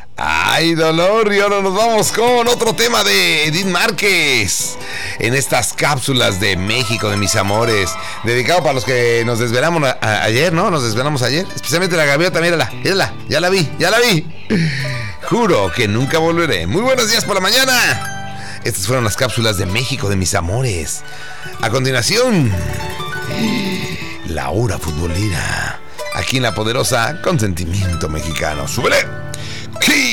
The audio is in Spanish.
Ay, dolor, y ahora nos vamos con otro tema de Edith Márquez. En estas cápsulas de México, de mis amores. Dedicado para los que nos desvelamos ayer, ¿no? Nos desvelamos ayer. Especialmente la gaviota, mírala, ya la vi. Juro que nunca volveré. Muy buenos días por la mañana. Estas fueron las cápsulas de México, de mis amores. A continuación, la hora futbolera. Aquí en la poderosa Consentimiento Mexicano. ¡Súbele! ¡Sí!